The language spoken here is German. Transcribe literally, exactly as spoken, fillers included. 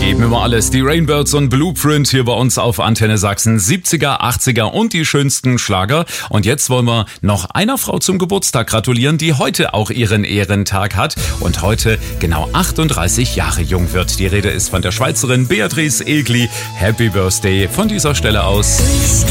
Geben immer alles. Die Rainbirds und Blueprint hier bei uns auf Antenne Sachsen. siebziger, achtziger und die schönsten Schlager. Und jetzt wollen wir noch einer Frau zum Geburtstag gratulieren, die heute auch ihren Ehrentag hat und heute genau achtunddreißig Jahre jung wird. Die Rede ist von der Schweizerin Beatrice Egli. Happy Birthday von dieser Stelle aus.